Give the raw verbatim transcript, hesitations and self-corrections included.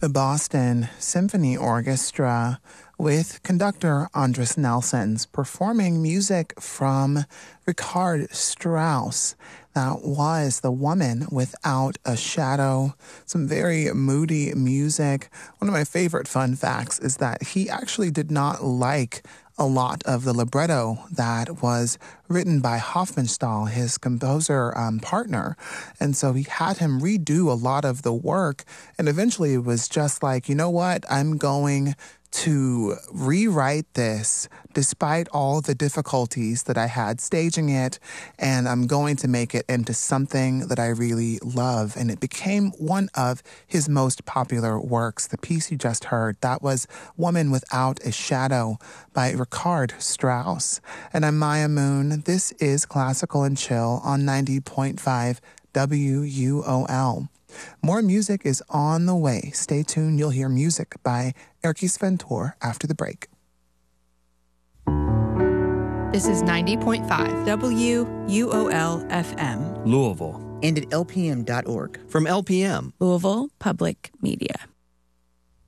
the Boston Symphony Orchestra with conductor Andris Nelsons performing music from Richard Strauss. That was The Woman Without a Shadow. Some very moody music. One of my favorite fun facts is that he actually did not like a lot of the libretto that was written by Hofmannsthal, his composer um, partner. And so he had him redo a lot of the work. And eventually it was just like, you know what, I'm going to rewrite this despite all the difficulties that I had staging it, and I'm going to make it into something that I really love. And it became one of his most popular works. The piece you just heard, that was Woman Without a Shadow by Richard Strauss. And I'm Maya Moon. This is Classical and Chill on ninety point five W U O L. More music is on the way. Stay tuned. You'll hear music by Erky Sventor after the break. This is ninety point five W U O L F M. Louisville. And at L P M dot org. From L P M. Louisville Public Media.